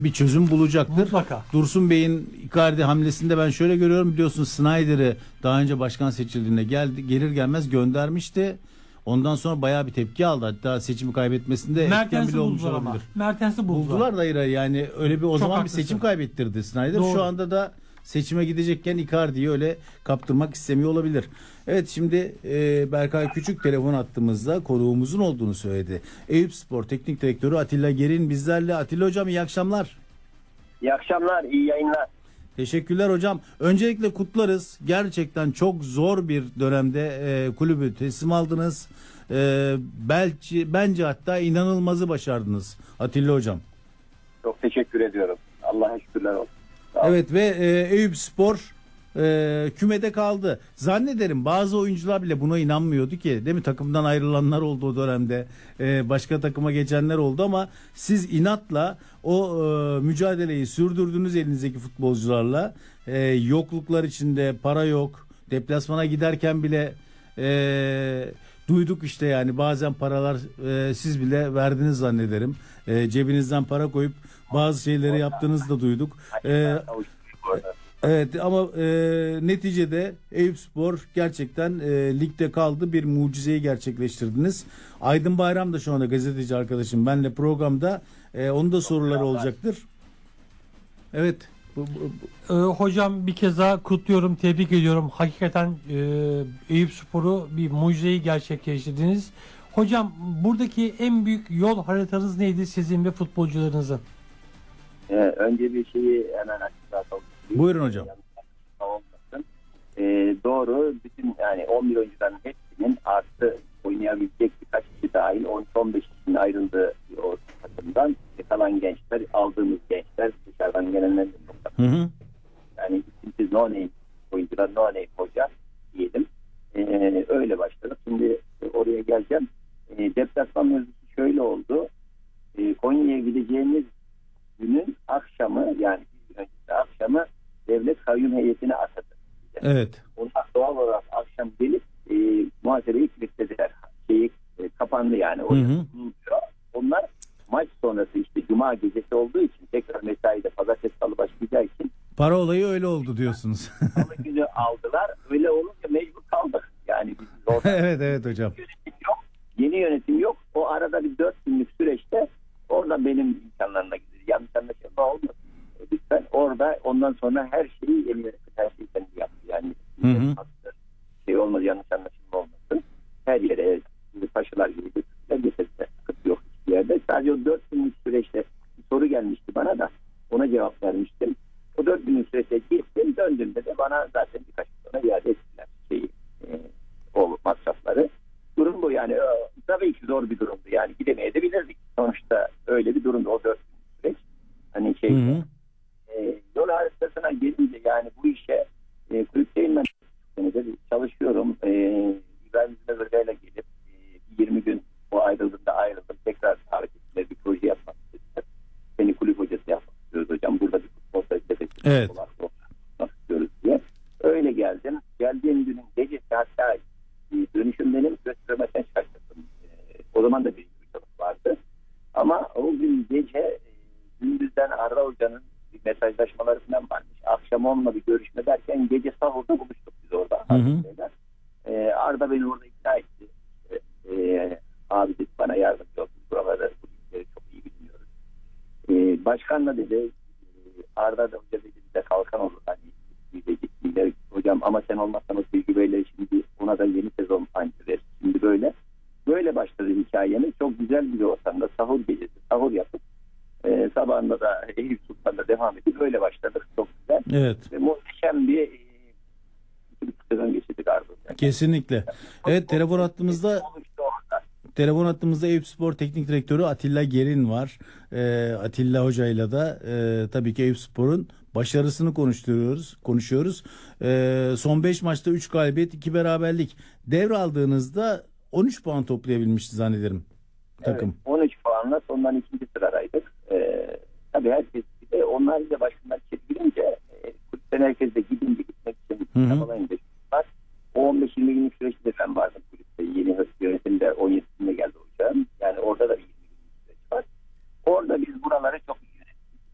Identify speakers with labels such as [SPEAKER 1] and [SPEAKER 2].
[SPEAKER 1] bir çözüm bulacaktır.
[SPEAKER 2] Mutlaka.
[SPEAKER 1] Dursun Bey'in Icardi hamlesinde ben şöyle görüyorum, biliyorsun Snyder'i daha önce başkan seçildiğinde gelir gelmez göndermişti. Ondan sonra bayağı bir tepki aldı. Hatta seçimi kaybetmesinde etken
[SPEAKER 2] Mertens'i
[SPEAKER 1] bile olmuş
[SPEAKER 2] buldular ama.
[SPEAKER 1] olabilir.
[SPEAKER 2] Mertens'i
[SPEAKER 1] Buldular da hayır, yani öyle bir o
[SPEAKER 2] Çok
[SPEAKER 1] zaman
[SPEAKER 2] haklısın.
[SPEAKER 1] bir seçim kaybettirdi Snyder.
[SPEAKER 2] Doğru.
[SPEAKER 1] Şu anda da seçime gidecekken Icardi'yi öyle kaptırmak istemiyor olabilir. Evet, şimdi Berkay Küçük telefon attığımızda konuğumuzun olduğunu söyledi. Eyüpspor Teknik Direktörü Atilla Gerin bizlerle. Atilla hocam, iyi akşamlar.
[SPEAKER 3] İyi akşamlar, iyi yayınlar.
[SPEAKER 1] Teşekkürler hocam. Öncelikle kutlarız. Gerçekten çok zor bir dönemde kulübü teslim aldınız. Bence hatta inanılmazı başardınız Atilla hocam.
[SPEAKER 3] Çok teşekkür ediyorum. Allah'a şükürler olsun. Sağ olun.
[SPEAKER 1] Evet ve Eyüpspor kümede kaldı. Zannederim bazı oyuncular bile buna inanmıyordu ki, değil mi? Takımdan ayrılanlar oldu o dönemde. Başka takıma geçenler oldu ama siz inatla o mücadeleyi sürdürdünüz elinizdeki futbolcularla. Yokluklar içinde, para yok. Deplasmana giderken bile duyduk işte, yani bazen paralar siz bile verdiniz zannederim. Cebinizden para koyup bazı şeyleri yaptığınızı da duyduk. Evet ama neticede Eyüpspor gerçekten ligde kaldı. Bir mucizeyi gerçekleştirdiniz. Aydın Bayram da şu anda gazeteci arkadaşım benle programda. Onun da soruları olacaktır. Evet.
[SPEAKER 2] Hocam bir kez daha kutluyorum, tebrik ediyorum. Hakikaten Eyüpspor'u bir mucizeyi gerçekleştirdiniz. Hocam buradaki en büyük yol haritanız neydi sizin ve futbolcularınızın?
[SPEAKER 3] Önce bir şeyi hemen açıklatalım.
[SPEAKER 1] Buyurun hocam.
[SPEAKER 3] Olmasın. Doğru. Bütün yani 11 oyuncuların hepsinin artı oynayabilecek birkaç kişi dahil 13-15 kişinin ayrıldığı o takımdan kalan gençler, aldığımız gençler, dışarıdan gelenler de çok da. Yani isimsiz no name oyuncular, no name hoca diyelim. Öyle başladık. Şimdi oraya geleceğim. Deplasman mevzusu şöyle oldu. Konya'ya gideceğimiz günün akşamı, yani bir gün öncesi akşamı devlet kayyum heyetine atadı.
[SPEAKER 1] Evet.
[SPEAKER 3] Onlar doğal olarak akşam gelip muhasebeyi kilitlediler. Kapandı yani. Onlar maç sonrası işte cuma gecesi olduğu için tekrar mesaide pazartesi salı başlayacağı için
[SPEAKER 1] para olayı öyle oldu diyorsunuz.
[SPEAKER 3] salı günü aldılar. Öyle olunca mecbur kaldık. Yani biz
[SPEAKER 1] evet hocam.
[SPEAKER 3] Yönetim yok. Yeni yönetim yok. O arada bir 4 günlük süreçte orada benim imkanlarına gidiyor. Yanlış anlaşılma olmasın. Lütfen orada ondan sonra her şeyi yeni yönetim, her şeyi kendi yaptı. Yani şey olmaz, yanlış anlaşılma olmasın. Her yere paşalar gibi götürdüler, getirdiler. Sıkıntı yok hiçbir yerde. Sadece o 4 günlük süreçte bir soru gelmişti bana da. Ona cevap vermiştim. O 4 günlük süreçte gittim, döndüğümde de bana zaten birkaç gün sonra iade ettiler o masrafları. Durum bu yani. Tabii ki zor bir durumdu. Yani gidemeyebilirdik. Sonuçta öyle bir durumdu o 4 günlük süreç. Hani yol haritasına gelince yani bu işe kulüpteyim ben çalışıyorum. İbrahim Zümer'le gelip 20 gün o ayrıldığında ayrıldım. Tekrar hareketinde bir proje yapmak istedim. Seni kulüp hocası yapmak istiyoruz hocam. Burada bir futbol felsefesi yapmak istiyoruz diye. Öyle geldim. Geldiğim günün gecesi, hatta dönüşüm benim göstermekten şaşırdım. O zaman da bir çocuk vardı. Ama o gün gece gündüzden Arda Hoca'nın bir mesajlaşmaları falan varmış. Akşam onunla bir görüşme derken gece sahurda buluştuk biz orada. Arda beni orada ikna etti. Abi dedi, bana yardımcı olsun. Buraları çok iyi bilmiyoruz. Başkanla dedi Arda da hoca dedi bize kalkan olur. Hani gittiğinde hocam ama sen olmazsan o Bilgi Bey'le şimdi ona da yeni sezon aynı verir. Şimdi böyle başladı hikayemiz. Çok güzel bir ortamda sahur gecesi sahur yapıp sabahında da Eyüp Sultan'da devam edip böyle başladık. Çok güzel.
[SPEAKER 1] Evet.
[SPEAKER 3] Ve muhteşem bir sezon geçirdik ardından. Yani.
[SPEAKER 1] Kesinlikle. Evet, telefon hattımızda Eyüpspor Teknik Direktörü Atilla Gerin var. Atilla Hoca'yla da tabii ki Eyüpspor'un başarısını konuşuyoruz. Son 5 maçta 3 galibiyet, 2 beraberlik. Devraldığınızda 13 puan toplayabilmişti zannederim takım.
[SPEAKER 3] Evet, 13 puanla sondan 2. sıradaydık. Tabii herkes bir de onlar da başkanlar çekilince kulüpten herkes de gitmek için çabalayınca